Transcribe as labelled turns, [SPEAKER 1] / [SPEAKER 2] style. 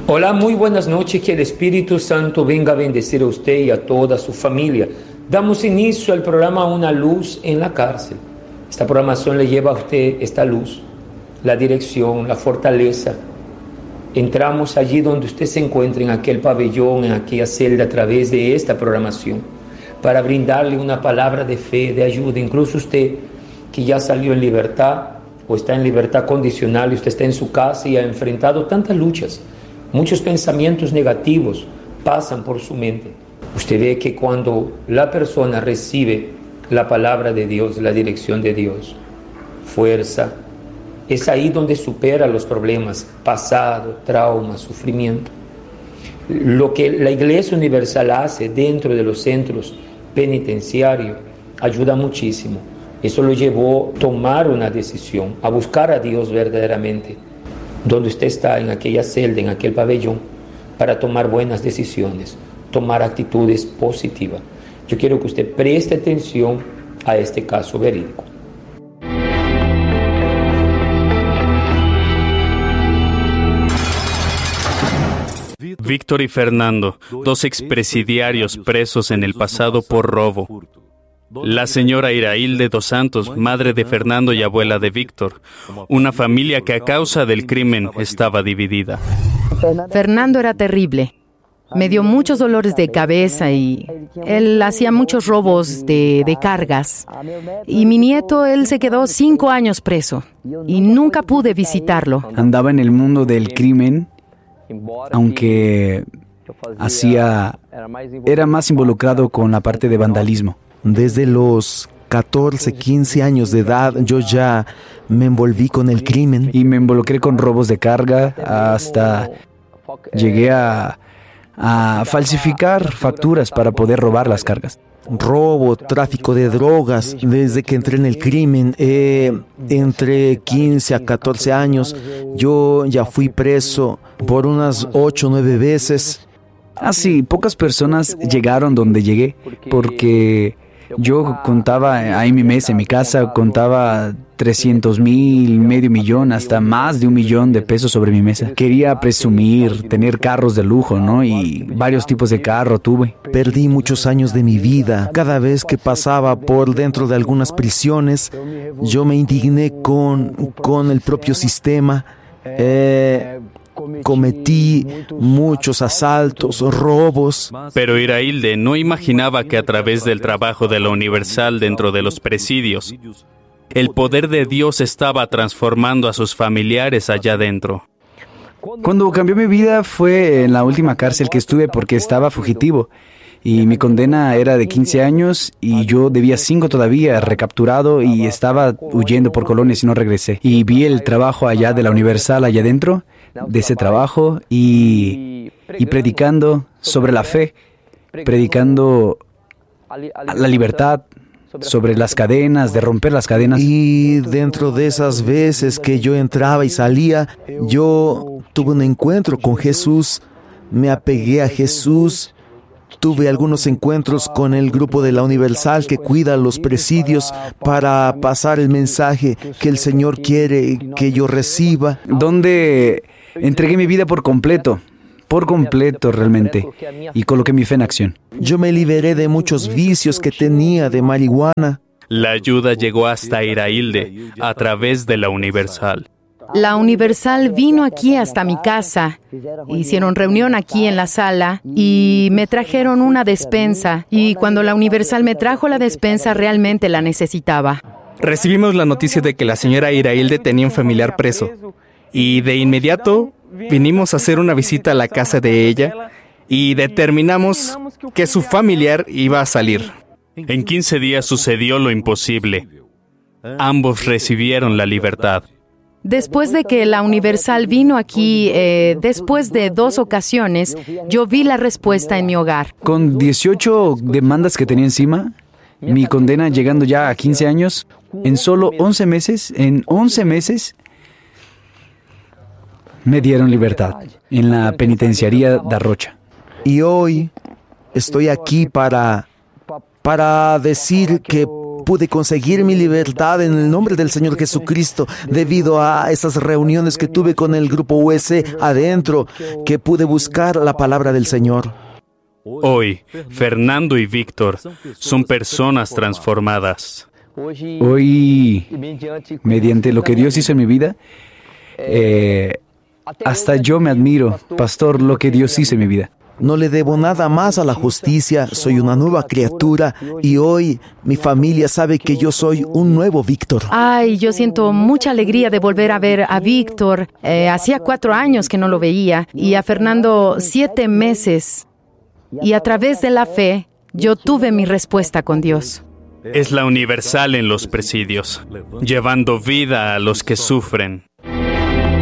[SPEAKER 1] Hola, muy buenas noches, que el Espíritu Santo venga a bendecir a usted y a toda su familia. Damos inicio al programa Una Luz en la Cárcel. Esta programación le lleva a usted esta luz, la dirección, la fortaleza. Entramos allí donde usted se encuentra, en aquel pabellón, en aquella celda, a través de esta programación, para brindarle una palabra de fe, de ayuda. Incluso usted que ya salió en libertad o está en libertad condicional y usted está en su casa y ha enfrentado tantas luchas, muchos pensamientos negativos pasan por su mente. Usted ve que cuando la persona recibe la palabra de Dios, la dirección de Dios, fuerza, es ahí donde supera los problemas, pasado, trauma, sufrimiento. Lo que la Iglesia Universal hace dentro de los centros penitenciarios ayuda muchísimo. Eso lo llevó a tomar una decisión, a buscar a Dios verdaderamente, donde usted está, en aquella celda, en aquel pabellón, para tomar buenas decisiones, tomar actitudes positivas. Yo quiero que usted preste atención a este caso verídico.
[SPEAKER 2] Víctor y Fernando, dos expresidiarios presos en el pasado por robo. La señora Irailde dos Santos, madre de Fernando y abuela de Víctor. Una familia que a causa del crimen estaba dividida.
[SPEAKER 3] Fernando era terrible. Me dio muchos dolores de cabeza y él hacía muchos robos de cargas. Y mi nieto, él se quedó 5 años preso y nunca pude visitarlo.
[SPEAKER 4] Andaba en el mundo del crimen, aunque era más involucrado con la parte de vandalismo.
[SPEAKER 5] Desde los 14, 15 años de edad yo ya me envolví con el crimen.
[SPEAKER 4] Y me involucré con robos de carga hasta llegué a falsificar facturas para poder robar las cargas.
[SPEAKER 5] Robo, tráfico de drogas. Desde que entré en el crimen, entre 15 a 14 años, yo ya fui preso por unas 8 o 9 veces.
[SPEAKER 4] Así, pocas personas llegaron donde llegué, porque yo contaba ahí en mi mesa, en mi casa, contaba 300,000, medio millón, hasta más de 1 millón de pesos sobre mi mesa. Quería presumir, tener carros de lujo, ¿no? Y varios tipos de carro tuve.
[SPEAKER 5] Perdí muchos años de mi vida. Cada vez que pasaba por dentro de algunas prisiones, yo me indigné con el propio sistema. Cometí muchos asaltos, robos.
[SPEAKER 2] Pero Irailde no imaginaba que a través del trabajo de la Universal dentro de los presidios, el poder de Dios estaba transformando a sus familiares allá dentro.
[SPEAKER 4] Cuando cambió mi vida fue en la última cárcel que estuve porque estaba fugitivo. Y mi condena era de 15 años y yo debía 5 todavía, recapturado, y estaba huyendo por colonias y no regresé. Y vi el trabajo allá de la Universal, allá adentro, de ese trabajo, y predicando sobre la fe, predicando la libertad, sobre las cadenas, de romper las cadenas.
[SPEAKER 5] Y dentro de esas veces que yo entraba y salía, yo tuve un encuentro con Jesús, me apegué a Jesús. Tuve algunos encuentros con el grupo de la Universal que cuida los presidios para pasar el mensaje que el Señor quiere que yo reciba.
[SPEAKER 4] Donde entregué mi vida por completo realmente, y coloqué mi fe en acción.
[SPEAKER 5] Yo me liberé de muchos vicios que tenía de marihuana.
[SPEAKER 2] La ayuda llegó hasta Irailde a través de la Universal.
[SPEAKER 3] La Universal vino aquí hasta mi casa, hicieron reunión aquí en la sala y me trajeron una despensa. Y cuando la Universal me trajo la despensa, realmente la necesitaba.
[SPEAKER 6] Recibimos la noticia de que la señora Irailde tenía un familiar preso. Y de inmediato vinimos a hacer una visita a la casa de ella y determinamos que su familiar iba a salir.
[SPEAKER 2] En 15 días sucedió lo imposible. Ambos recibieron la libertad.
[SPEAKER 3] Después de que la Universal vino aquí, después de 2 ocasiones, yo vi la respuesta en mi hogar.
[SPEAKER 4] Con 18 demandas que tenía encima, mi condena llegando ya a 15 años, en solo 11 meses, me dieron libertad en la penitenciaría de Arrocha.
[SPEAKER 5] Y hoy estoy aquí para decir que pude conseguir mi libertad en el nombre del Señor Jesucristo debido a esas reuniones que tuve con el grupo US adentro, que pude buscar la palabra del Señor.
[SPEAKER 2] Hoy, Fernando y Víctor son personas transformadas.
[SPEAKER 4] Hoy, mediante lo que Dios hizo en mi vida, hasta yo me admiro, pastor, lo que Dios hizo en mi vida.
[SPEAKER 5] No le debo nada más a la justicia, soy una nueva criatura y hoy mi familia sabe que yo soy un nuevo Víctor.
[SPEAKER 3] Ay, yo siento mucha alegría de volver a ver a Víctor. Hacía 4 años que no lo veía y a Fernando 7 meses. Y a través de la fe, yo tuve mi respuesta con Dios.
[SPEAKER 2] Es la universal en los presidios, llevando vida a los que sufren.